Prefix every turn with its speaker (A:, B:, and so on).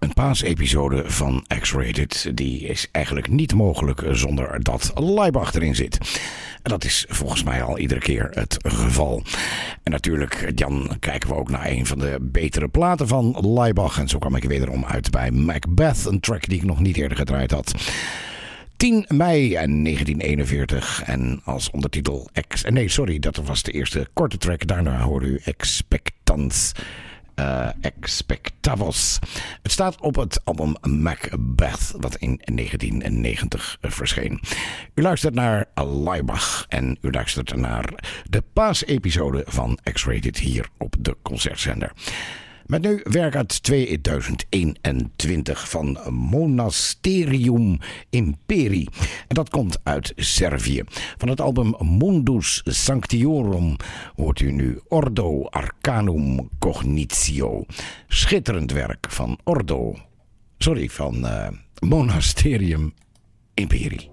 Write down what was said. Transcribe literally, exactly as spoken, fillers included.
A: Een paasepisode van X-Rated, die is eigenlijk niet mogelijk zonder dat Laibach erin zit. En dat is volgens mij al iedere keer het geval. En natuurlijk, dan kijken we ook naar een van de betere platen van Laibach. En zo kwam ik wederom uit bij Macbeth, een track die ik nog niet eerder gedraaid had. tien mei negentien eenenveertig en als ondertitel... Ex- nee, sorry, dat was de eerste korte track. Daarna hoorde u Expectans... Uh, Expectavos. Het staat op het album Macbeth, wat in negentien negentig verscheen. U luistert naar Laibach en u luistert naar de paasepisode van X-Rated hier op de Concertzender. Met nu werk uit tweeduizend eenentwintig van Monasterium Imperi. En dat komt uit Servië. Van het album Mundus Sanctiorum hoort u nu Ordo Arcanum Cognitio. Schitterend werk van Ordo. Sorry, van uh, Monasterium Imperi.